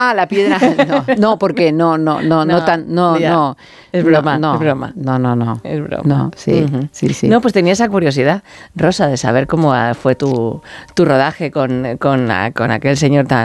Ah, la piedra, no, porque no, es broma, no, es broma. No. Es broma. No, sí, sí. No, pues tenía esa curiosidad, Rosa, de saber cómo fue tu rodaje con aquel señor tan